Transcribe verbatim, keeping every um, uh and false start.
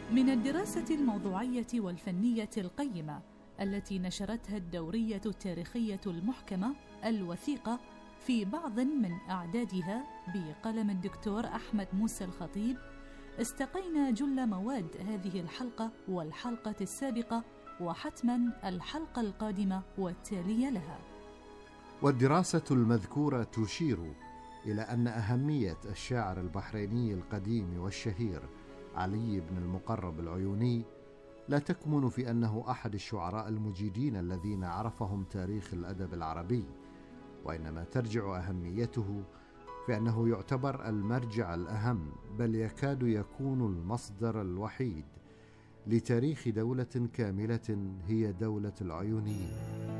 من الدراسة الموضوعية والفنية القيمة التي نشرتها الدورية التاريخية المحكمة الوثيقة في بعض من أعدادها بقلم الدكتور أحمد موسى الخطيب، استقينا جل مواد هذه الحلقة والحلقة السابقة وحتما الحلقة القادمة والتالية لها. والدراسة المذكورة تشير إلى أن أهمية الشاعر البحريني القديم والشهير علي بن المقرب العيوني لا تكمن في أنه أحد الشعراء المجيدين الذين عرفهم تاريخ الأدب العربي، وإنما ترجع أهميته في أنه يعتبر المرجع الأهم، بل يكاد يكون المصدر الوحيد لتاريخ دولة كاملة هي دولة العيونيين.